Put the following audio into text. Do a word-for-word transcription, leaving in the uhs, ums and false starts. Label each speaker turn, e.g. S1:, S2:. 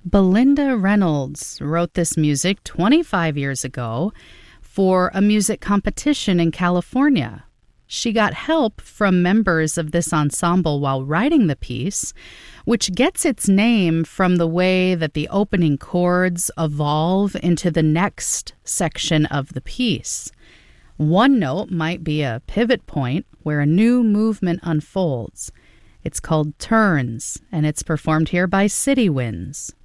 S1: Belinda Reynolds wrote this music twenty-five years ago for a music competition in California. She got help from members of this ensemble while writing the piece, which gets its name from the way that the opening chords evolve into the next section of the piece. One note might be a pivot point where a new movement unfolds. It's called turns, and it's performed here by City Winds.